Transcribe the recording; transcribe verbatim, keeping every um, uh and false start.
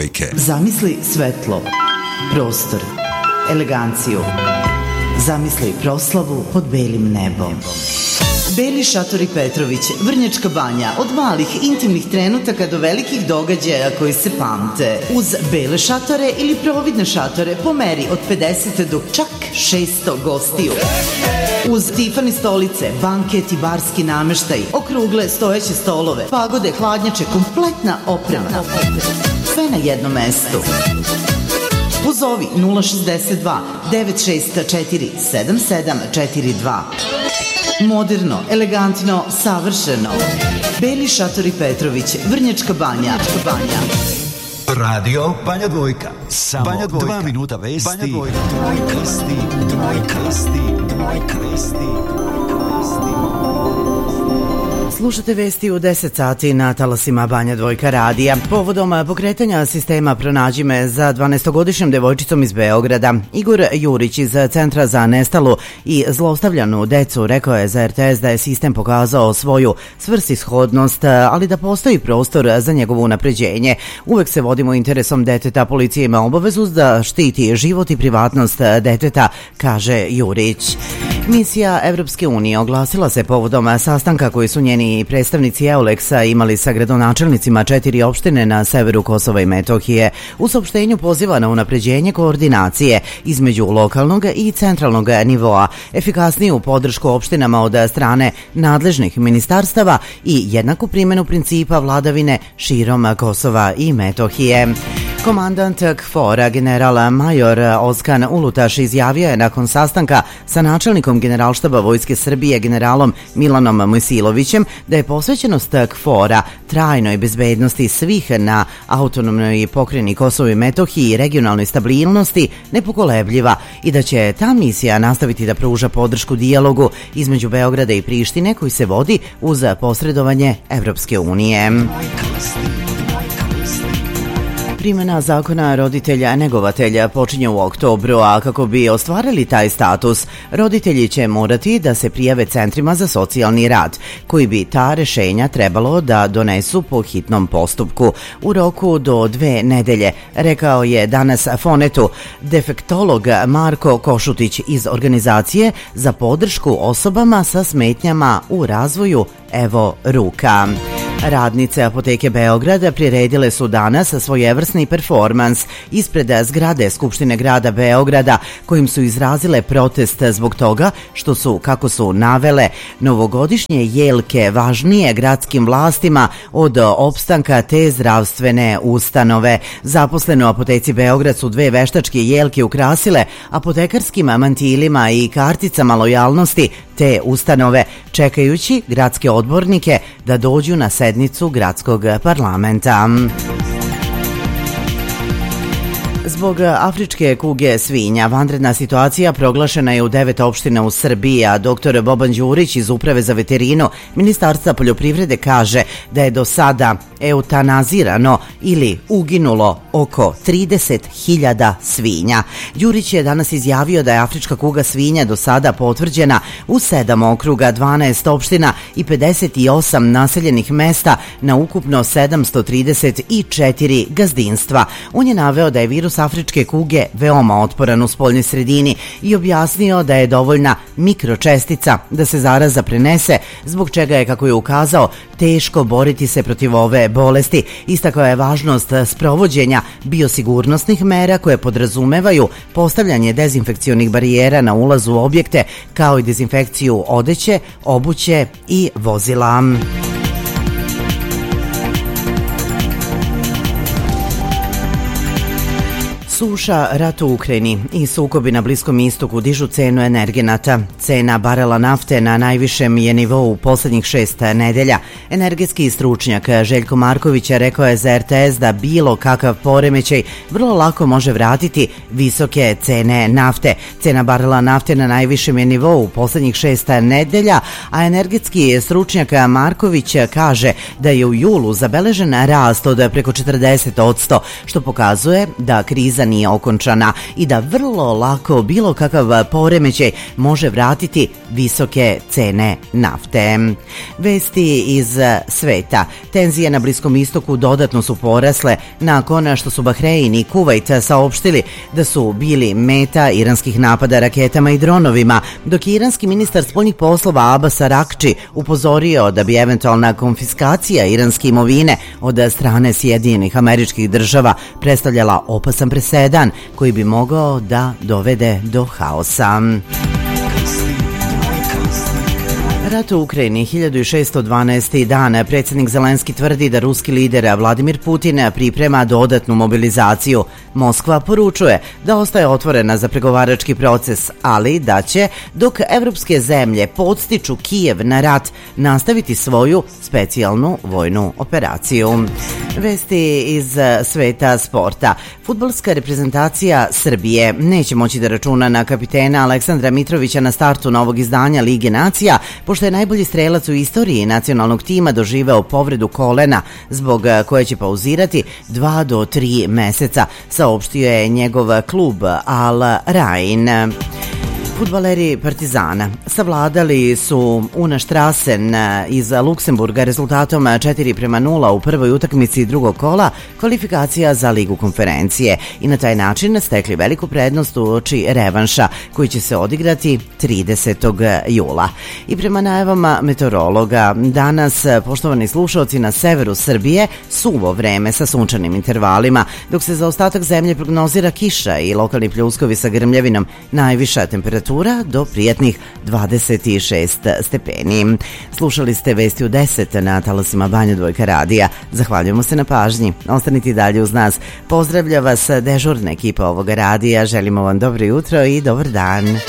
dvojke. Zamisli svetlo, prostor, eleganciju. Zamisli proslavu pod belim nebom. Beli šatori Petrović, Vrnjačka Banja, od malih intimnih trenutaka do velikih događaja koji se pamte. Uz bele šatore ili providne šatore po meri od pedeset do čak šesto gostiju. Uz Tiffany stolice, banket i barski nameštaj, okrugle stojeće stolove, pagode, hladnjače, kompletna oprema. Sve na jednom mestu. Pozovi nula šezdeset dva devet šest četiri sedam sedam četiri dva. Moderno, elegantno, savršeno. Beli šatori Petrović, Vrnjačka Banja. Radio Banja Dvojka. Samo Banja Dvojka. dva minuta vesti. Banja Dvojka. Krsti, krsti, krsti. Slušate vesti u deset sati na talasima Banja Dvojka radija. Povodom pokretanja sistema Pronađi me za dvanaestogodišnjom devojčicom iz Beograda, Igor Jurić iz Centra za nestalu i zlostavljanu decu rekao je za R T S da je sistem pokazao svoju svrsishodnost, ali da postoji prostor za njegovo unapređenje. Uvek se vodimo interesom deteta, policija ima obavezu da štiti život i privatnost deteta, kaže Jurić. Misija Evropske unije oglasila se povodom sastanka koji su njeni predstavnici Euleksa imali sa gradonačelnicima četiri opštine na severu Kosova i Metohije. U saopštenju poziva na unapređenje koordinacije između lokalnog i centralnog nivoa, efikasniju podršku opštinama od strane nadležnih ministarstava i jednaku primjenu principa vladavine širom Kosova i Metohije. Komandant KFOR-a general major Oskan Ulutaš izjavio je nakon sastanka sa načelnikom Generalštaba Vojske Srbije generalom Milanom Mojsilovićem da je posvećenost KFOR-a trajnoj bezbednosti svih na autonomnoj pokrajini Kosovo i Metohiji i regionalnoj stabilnosti nepokolebljiva i da će ta misija nastaviti da pruža podršku dijalogu između Beograda i Prištine koji se vodi uz posredovanje Evropske unije. Primjena zakona roditelja negovatelja počinje u oktobru, a kako bi ostvarili taj status, roditelji će morati da se prijave centrima za socijalni rad, koji bi ta rešenja trebalo da donesu po hitnom postupku u roku do dve nedelje, rekao je danas Fonetu defektolog Marko Košutić iz organizacije za podršku osobama sa smetnjama u razvoju Evo ruka. Radnice Apoteke Beograda priredile su danas svojevrsni performans ispred zgrade Skupštine grada Beograda, kojim su izrazile protest zbog toga što su, kako su navele, novogodišnje jelke važnije gradskim vlastima od opstanka te zdravstvene ustanove. Zaposlene u Apoteci Beograd su dve veštačke jelke ukrasile apotekarskim mantilima i karticama lojalnosti te ustanove, čekajući gradske odbornike da dođu na sednicu gradskog parlamenta. Zbog afričke kuge svinja, vanredna situacija proglašena je u devet opština u Srbiji, a doktor Boban Đurić iz Uprave za veterinu Ministarstva poljoprivrede kaže da je do sada eutanazirano ili uginulo oko trideset hiljada svinja. Đurić je danas izjavio da je afrička kuga svinja do sada potvrđena u sedam okruga, dvanaest opština i pedeset osam naseljenih mesta na ukupno sedamsto trideset četiri gazdinstva. On je naveo da je virus afričke kuge veoma otporan u spoljnoj sredini i objasnio da je dovoljna mikročestica da se zaraza prenese, zbog čega je, kako je ukazao, teško boriti se protiv ove bolesti. Istakao je važnost sprovođenja biosigurnosnih mera koje podrazumevaju postavljanje dezinfekcionih barijera na ulazu u objekte, kao i dezinfekciju odeće, obuće i vozila. Suša, rat u Ukrajini i sukobi na Bliskom istoku dižu cenu energenata. Cena barela nafte na najvišem je nivou u poslednjih šest nedelja. Energetski stručnjak Željko Marković rekao je za R T S da bilo kakav poremećaj vrlo lako može vratiti visoke cene nafte. Cena barela nafte na najvišem je nivou u poslednjih šest nedelja, a energetski stručnjak Marković kaže da je u julu zabeležen rast od preko četrdeset posto, što pokazuje da kriza nije okončana i da vrlo lako bilo kakav poremećaj može vratiti visoke cene nafte. Vesti iz sveta. Tenzije na Bliskom istoku dodatno su porasle nakon što su Bahrein i Kuvajt saopštili da su bili meta iranskih napada raketama i dronovima, dok je iranski ministar spoljnih poslova Abbas Arakči upozorio da bi eventualna konfiskacija iranske imovine od strane Sjedinjenih Američkih Država predstavljala opasan presedan koji bi mogao da dovede do haosa. Rat u Ukrajini hiljadu šessto dvanaesti dan. Predsjednik Zelenski tvrdi da ruski lider Vladimir Putin priprema dodatnu mobilizaciju. Moskva poručuje da ostaje otvorena za pregovarački proces, ali da će, dok evropske zemlje podstiču Kijev na rat, nastaviti svoju specijalnu vojnu operaciju. Vesti iz sveta sporta. Fudbalska reprezentacija Srbije neće moći da računa na kapitena Aleksandra Mitrovića na startu novog izdanja Lige nacija, pošto je najbolji strelac u istoriji nacionalnog tima doživeo povredu kolena, zbog koje će pauzirati dva do tri meseca, saopštio je njegov klub Al Rain. Fudbaleri Partizana savladali su Una Strassen iz Luksemburga rezultatom četiri prema nula u prvoj utakmici drugog kola kvalifikacija za Ligu konferencije i na taj način stekli veliku prednost uoči revanša koji će se odigrati tridesetog jula. I prema najavama meteorologa, danas, poštovani slušaoci, na severu Srbije suvo vreme sa sunčanim intervalima, dok se za ostatak zemlje prognozira kiša i lokalni pljuskovi sa grmljavinom, najviša temperatura do prijatnih dvadeset šest stepeni. Slušali ste Vesti u deset na talasima Banja Dvojka radija. Zahvaljujemo se na pažnji. Ostanite dalje uz nas. Pozdravlja vas dežurna ekipa ovoga radija. Želimo vam dobro jutro i dobar dan.